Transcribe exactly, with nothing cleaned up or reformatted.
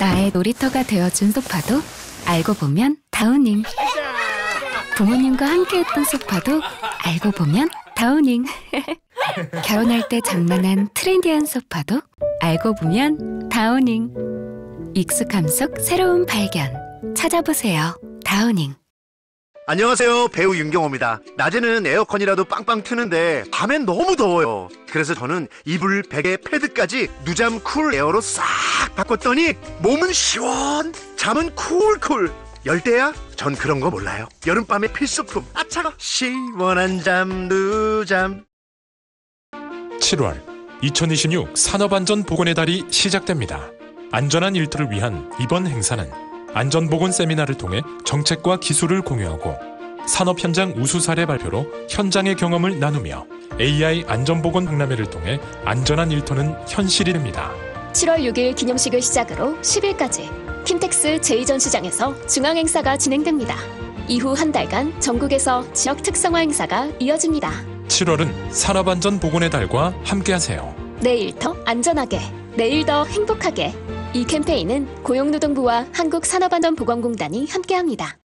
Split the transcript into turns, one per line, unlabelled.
나의 놀이터가 되어준 소파도 알고 보면 다우닝. 부모님과 함께했던 소파도 알고 보면 다우닝. 결혼할 때 장만한 트렌디한 소파도 알고 보면 다우닝. 익숙함 속 새로운 발견. 찾아보세요. 다우닝.
안녕하세요, 배우 윤경호입니다. 낮에는 에어컨이라도 빵빵 트는데 밤엔 너무 더워요. 그래서 저는 이불, 베개, 패드까지 누잠 쿨 에어로 싹 바꿨더니 몸은 시원, 잠은 쿨쿨. 열대야? 전 그런 거 몰라요. 여름밤의 필수품, 아차가 시원한 잠 누잠.
칠월 이천이십육 산업안전보건의 달이 시작됩니다. 안전한 일터를 위한 이번 행사는 안전보건 세미나를 통해 정책과 기술을 공유하고 산업 현장 우수 사례 발표로 현장의 경험을 나누며 에이아이 안전보건 박람회를 통해 안전한 일터는 현실이 됩니다.
칠월 육일 기념식을 시작으로 십일까지 킨텍스 제이 전시장에서 중앙행사가 진행됩니다. 이후 한 달간 전국에서 지역 특성화 행사가 이어집니다.
칠월은 산업안전보건의 달과 함께하세요.
내일 더 안전하게, 내일 더 행복하게. 이 캠페인은 고용노동부와 한국산업안전보건공단이 함께합니다.